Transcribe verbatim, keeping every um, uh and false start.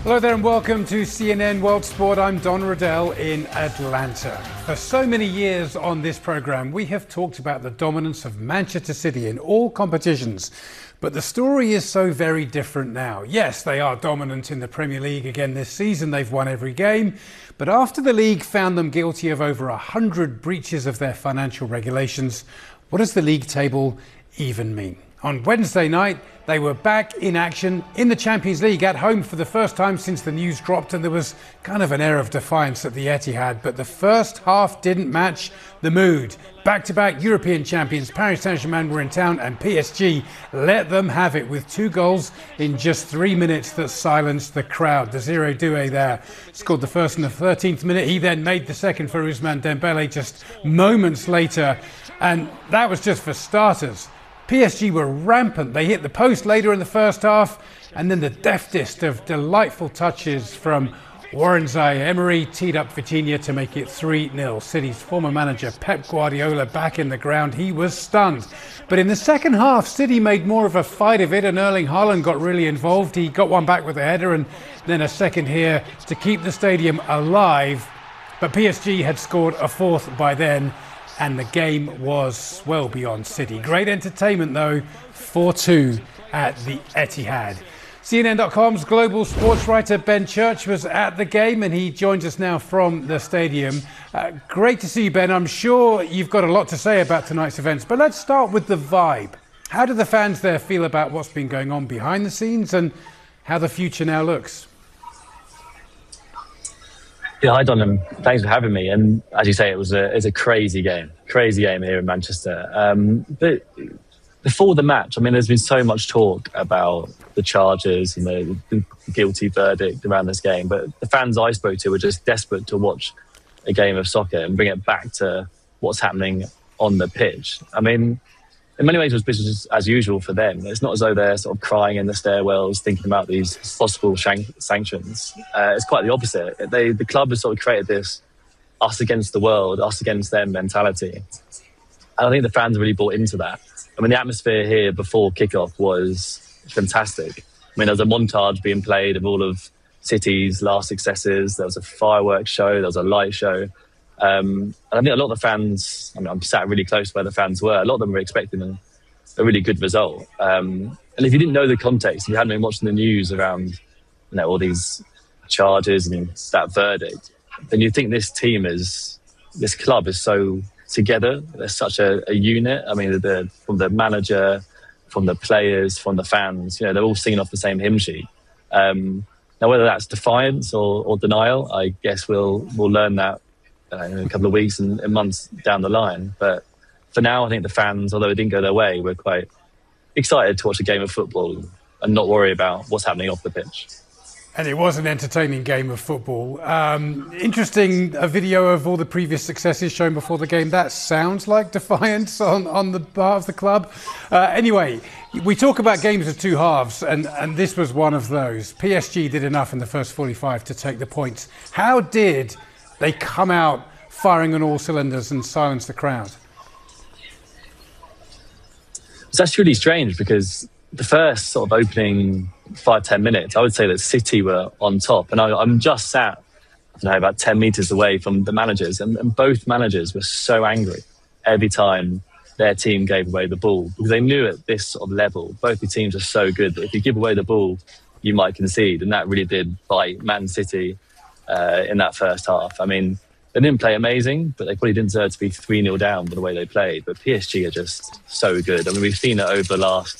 Hello there and welcome to C N N World Sport. I'm Don Riddell in Atlanta. For so many years on this programme, we have talked about the dominance of Manchester City in all competitions. But the story is so very different now. Yes, they are dominant in the Premier League again this season. They've won every game. But after the league found them guilty of over one hundred breaches of their financial regulations, what does the league table even mean? On Wednesday night, they were back in action in the Champions League at home for the first time since the news dropped, and there was kind of an air of defiance at the Etihad. But the first half didn't match the mood. Back-to-back European champions Paris Saint-Germain were in town, and P S G let them have it with two goals in just three minutes that silenced the crowd. Desiree Doué there scored the first in the thirteenth minute. He then made the second for Ousmane Dembele just moments later, and that was just for starters. P S G were rampant. They hit the post later in the first half, and then the deftest of delightful touches from Warren Zaïre-Emery teed up Vitinha to make it three nil. City's former manager Pep Guardiola back in the ground. He was stunned. But in the second half, City made more of a fight of it, and Erling Haaland got really involved. He got one back with a header and then a second here to keep the stadium alive. But P S G had scored a fourth by then, and the game was well beyond City. Great entertainment though, four two at the Etihad. C N N dot com's global sports writer Ben Church was at the game, and he joins us now from the stadium. Uh, great to see you, Ben. I'm sure you've got a lot to say about tonight's events, but let's start with the vibe. How do the fans there feel about what's been going on behind the scenes and how the future now looks? Yeah, hi Don, and thanks for having me. And as you say, it was a it was a crazy game, crazy game here in Manchester. Um, but before the match, I mean, there's been so much talk about the charges and the, the guilty verdict around this game. But the fans I spoke to were just desperate to watch a game of soccer and bring it back to what's happening on the pitch. I mean, in many ways, it was business as usual for them. It's not as though they're sort of crying in the stairwells thinking about these possible shank- sanctions. Uh, it's quite the opposite. They, the club has sort of created this us against the world, us against them mentality. And I think the fans really bought into that. I mean, the atmosphere here before kickoff was fantastic. I mean, there was a montage being played of all of City's last successes. There was a fireworks show. There was a light show. Um, and I think a lot of the fans, I mean, I'm sat really close to where the fans were, a lot of them were expecting a, a really good result. Um, and if you didn't know the context, if you hadn't been watching the news around, you know, all these charges and that verdict, then you think this team is, this club is so together. They're such a, a unit. I mean, the, from the manager, from the players, from the fans, you know, they're all singing off the same hymn sheet. Um, now, whether that's defiance or, or denial, I guess we'll we'll learn that Uh, in a couple of weeks and, and months down the line. But for now, I think the fans, although it didn't go their way, we're quite excited to watch a game of football and not worry about what's happening off the pitch. And it was an entertaining game of football. Um, interesting, a video of all the previous successes shown before the game. That sounds like defiance on, on the part of the club. Uh, anyway, we talk about games of two halves, and, and this was one of those. P S G did enough in the first forty-five to take the points. How did they come out firing on all cylinders and silence the crowd? It's actually really strange because the first sort of opening five, ten minutes, I would say that City were on top. And I, I'm just sat, I don't know, about ten metres away from the managers. And, and both managers were so angry every time their team gave away the ball, because they knew at this sort of level, both the teams are so good that if you give away the ball, you might concede. And that really did bite Man City Uh, in that first half. I mean, they didn't play amazing, but they probably didn't deserve to be three nil down by the way they played. But P S G are just so good. I mean, we've seen it over the last